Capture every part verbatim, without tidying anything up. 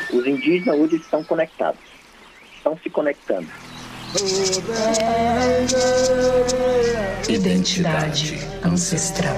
Os indígenas hoje estão conectados, estão se conectando. Identidade ancestral.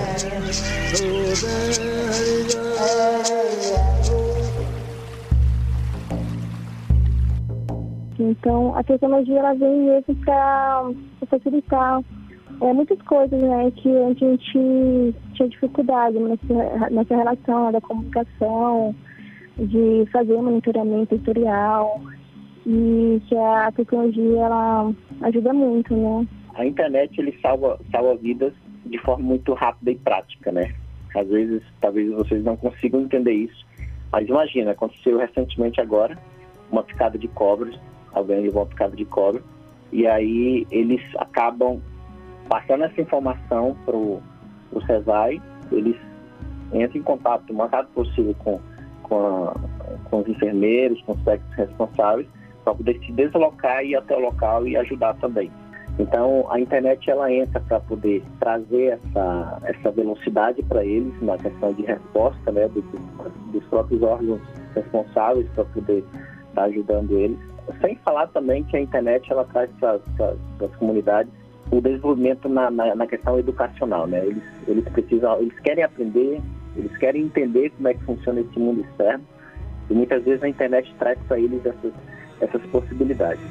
Então, a tecnologia ela vem mesmo para facilitar é, muitas coisas, né, que a gente tinha dificuldade nessa, nessa relação da comunicação, de fazer monitoramento territorial, e que a tecnologia ela ajuda muito, né? A internet ele salva, salva vidas de forma muito rápida e prática, né? Às vezes, talvez vocês não consigam entender isso, mas imagina, aconteceu recentemente agora uma picada de cobras, alguém levou uma picada de cobra, e aí eles acabam passando essa informação para o CESAI, eles entram em contato o mais rápido possível com, com, a, com os enfermeiros, com os técnicos responsáveis, para poder se deslocar e ir até o local e ajudar também. Então, a internet ela entra para poder trazer essa, essa velocidade para eles na questão de resposta, né, dos, dos próprios órgãos responsáveis para poder estar tá ajudando eles. Sem falar também que a internet ela traz para as comunidades o desenvolvimento na, na, na questão educacional, né? Eles, eles precisam, eles querem aprender, eles querem entender como é que funciona esse mundo externo, e muitas vezes a internet traz para eles essas, essas possibilidades.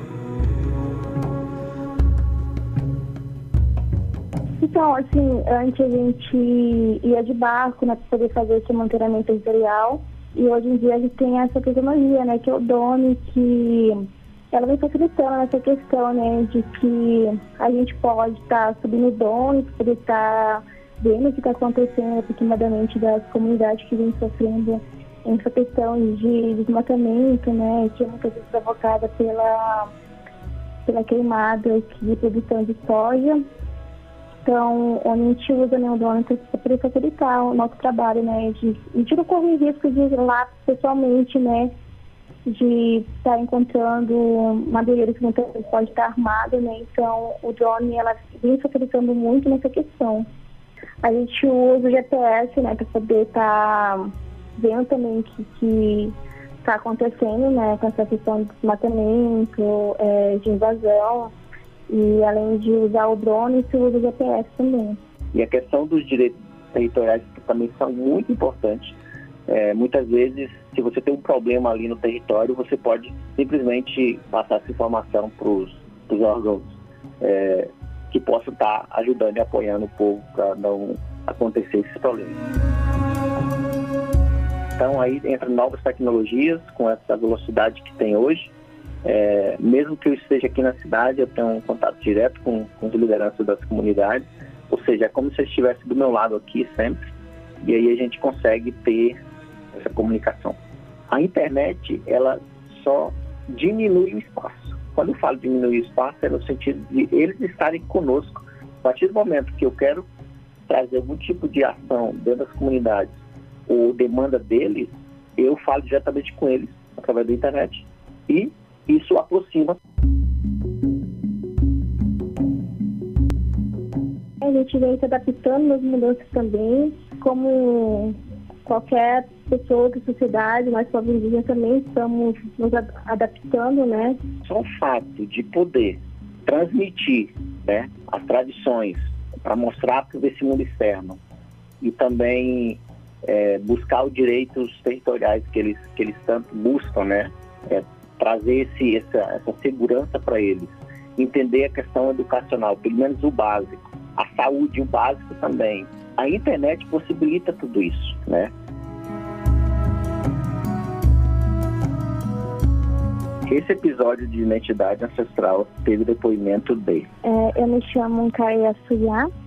Então, assim, antes a gente ia de barco, né, para poder fazer esse monitoramento territorial, e hoje em dia a gente tem essa tecnologia, né, que é o drone, que ela vem facilitando essa questão, né, de que a gente pode estar tá subindo o drone, poder estar tá vendo o que está acontecendo aproximadamente das comunidades que vêm sofrendo essa questão de desmatamento, né, que é muitas vezes provocada pela, pela queimada de produção de soja. Então, a gente usa, né, o drone para poder facilitar o nosso trabalho, né, de, a gente não corre risco de ir lá pessoalmente, né, de estar tá encontrando madeireiros que muitas vezes pode estar armado, né, então o drone, ela vem facilitando muito nessa questão. A gente usa o G P S, né, para poder estar tá vendo também o que, que está acontecendo, né, com essa questão de desmatamento, é, de invasão. E além de usar o drone, se usa o G P S também. E a questão dos direitos territoriais que também são muito importantes. É, muitas vezes, se você tem um problema ali no território, você pode simplesmente passar essa informação para os órgãos é, que possam estar ajudando e apoiando o povo para não acontecer esses problemas. Então aí entra novas tecnologias com essa velocidade que tem hoje. É, mesmo que eu esteja aqui na cidade, eu tenho um contato direto com, com as lideranças das comunidades, ou seja, é como se eu estivesse do meu lado aqui sempre, e aí a gente consegue ter essa comunicação. A internet, ela só diminui o espaço. Quando eu falo diminuir o espaço, é no sentido de eles estarem conosco. A partir do momento que eu quero trazer algum tipo de ação dentro das comunidades ou demanda deles, eu falo diretamente com eles através da internet. E isso aproxima. A gente vem se adaptando nas mudanças também, como qualquer pessoa da sociedade, nós povos indígenas também estamos nos adaptando, né? Só o fato de poder transmitir, né, as tradições para mostrar para esse mundo externo e também é, buscar os direitos territoriais que eles, que eles tanto buscam, né? É, trazer esse, essa, essa segurança para eles, entender a questão educacional, pelo menos o básico, a saúde, o básico também. A internet possibilita tudo isso, né? Esse episódio de Identidade Ancestral teve depoimento dele. É, eu me chamo Caia Suyá.